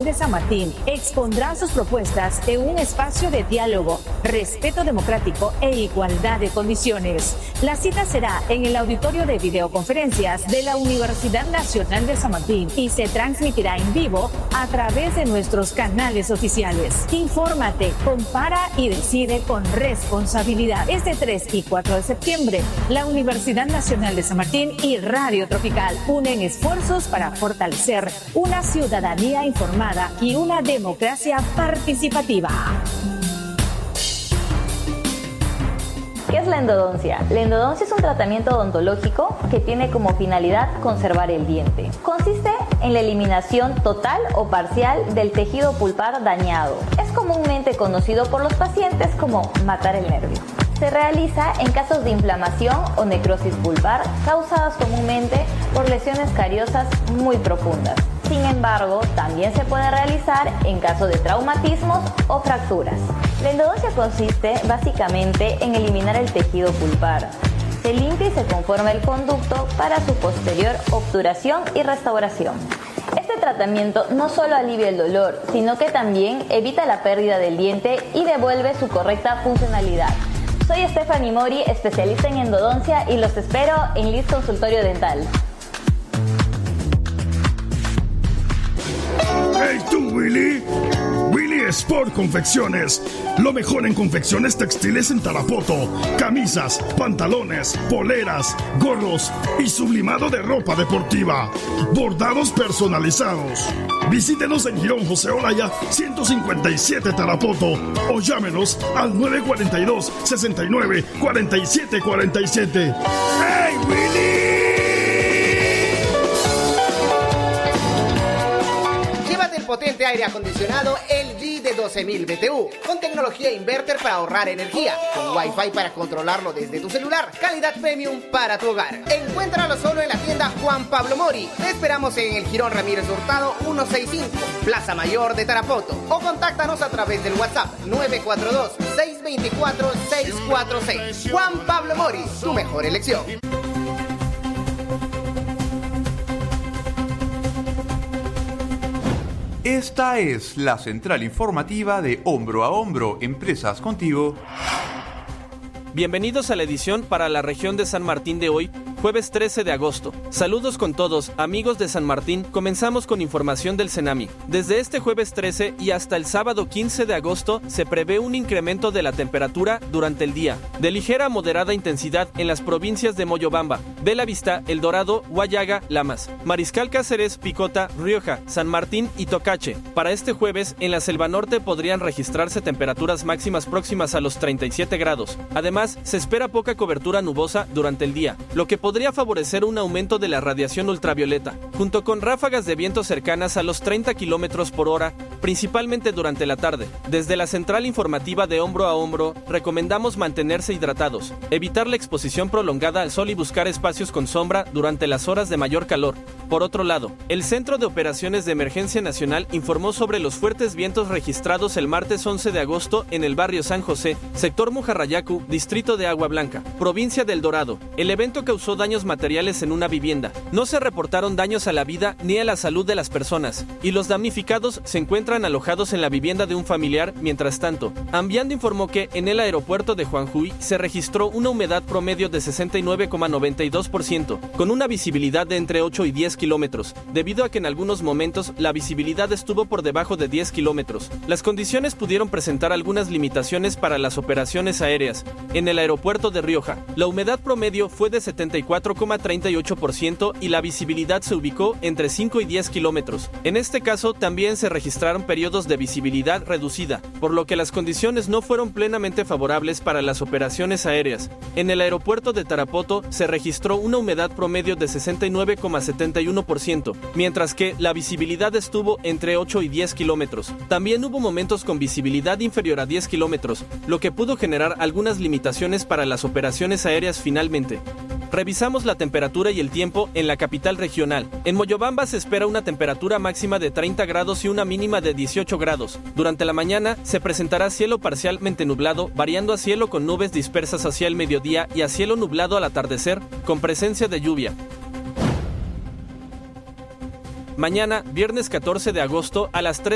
de San Martín expondrá sus propuestas en un espacio de diálogo, respeto democrático e igualdad de condiciones. La cita será en el auditorio de videoconferencias de la Universidad Nacional de San Martín y se transmitirá en vivo a través de nuestros canales oficiales. Infórmate, compara y decide con responsabilidad. Este 3 y 4 de septiembre, la Universidad Nacional de San Martín y Radio Tropical unen esfuerzos para fortalecer una ciudadanía informada y una democracia participativa. ¿Qué es la endodoncia? La endodoncia es un tratamiento odontológico que tiene como finalidad conservar el diente. Consiste en la eliminación total o parcial del tejido pulpar dañado. Es comúnmente conocido por los pacientes como matar el nervio. Se realiza en casos de inflamación o necrosis pulpar causadas comúnmente por lesiones cariosas muy profundas. Sin embargo, también se puede realizar en caso de traumatismos o fracturas. La endodoncia consiste básicamente en eliminar el tejido pulpar. Se limpia y se conforma el conducto para su posterior obturación y restauración. Este tratamiento no solo alivia el dolor, sino que también evita la pérdida del diente y devuelve su correcta funcionalidad. Soy Stephanie Mori, especialista en endodoncia, y los espero en Liz Consultorio Dental. ¡Hey tú, Willy! Willy Sport Confecciones. Lo mejor en confecciones textiles en Tarapoto. Camisas, pantalones, poleras, gorros y sublimado de ropa deportiva. Bordados personalizados. Visítenos en Girón José Olaya 157 Tarapoto o llámenos al 942-69-4747. ¡Hey, Willy! Potente aire acondicionado LG de 12.000 BTU con tecnología inverter para ahorrar energía, con Wi-Fi para controlarlo desde tu celular, calidad premium para tu hogar. Encuéntralo solo en la tienda Juan Pablo Mori. Te esperamos en el Girón Ramírez Hurtado 165, Plaza Mayor de Tarapoto, o contáctanos a través del WhatsApp 942-624-646. Juan Pablo Mori, tu mejor elección. Esta es la central informativa de Hombro a Hombro, Empresas Contigo. Bienvenidos a la edición para la región de San Martín de hoy, jueves 13 de agosto. Saludos con todos, amigos de San Martín. Comenzamos con información del Cenami. Desde este jueves 13 y hasta el sábado 15 de agosto se prevé un incremento de la temperatura durante el día, de ligera a moderada intensidad en las provincias de Moyobamba, Belavista, El Dorado, Huallaga, Lamas, Mariscal Cáceres, Picota, Rioja, San Martín y Tocache. Para este jueves, en la Selva Norte podrían registrarse temperaturas máximas próximas a los 37 grados. Además, se espera poca cobertura nubosa durante el día, lo que podría favorecer un aumento de la radiación ultravioleta, junto con ráfagas de viento cercanas a los 30 kilómetros por hora, principalmente durante la tarde. Desde la central informativa de Hombro a Hombro, recomendamos mantenerse hidratados, evitar la exposición prolongada al sol y buscar espacios con sombra durante las horas de mayor calor. Por otro lado, el Centro de Operaciones de Emergencia Nacional informó sobre los fuertes vientos registrados el martes 11 de agosto en el barrio San José, sector Mujarrayacu, distrito de Agua Blanca, provincia del Dorado. El evento causó daños materiales en una vivienda. No se reportaron daños a la vida ni a la salud de las personas, y los damnificados se encuentran alojados en la vivienda de un familiar. Mientras tanto, Ambiando informó que en el aeropuerto de Juanjuy se registró una humedad promedio de 69,92%, con una visibilidad de entre 8 y 10 kilómetros, debido a que en algunos momentos la visibilidad estuvo por debajo de 10 kilómetros. Las condiciones pudieron presentar algunas limitaciones para las operaciones aéreas. En el aeropuerto de Rioja, la humedad promedio fue de 74,38% y la visibilidad se ubicó entre 5 y 10 kilómetros. En este caso, también se registraron periodos de visibilidad reducida, por lo que las condiciones no fueron plenamente favorables para las operaciones aéreas. En el aeropuerto de Tarapoto se registró una humedad promedio de 69,71%, mientras que la visibilidad estuvo entre 8 y 10 kilómetros. También hubo momentos con visibilidad inferior a 10 kilómetros, lo que pudo generar algunas limitaciones para las operaciones aéreas finalmente. Revisamos la temperatura y el tiempo en la capital regional. En Moyobamba se espera una temperatura máxima de 30 grados y una mínima de 18 grados. Durante la mañana se presentará cielo parcialmente nublado, variando a cielo con nubes dispersas hacia el mediodía y a cielo nublado al atardecer, con presencia de lluvia. Mañana, viernes 14 de agosto, a las 3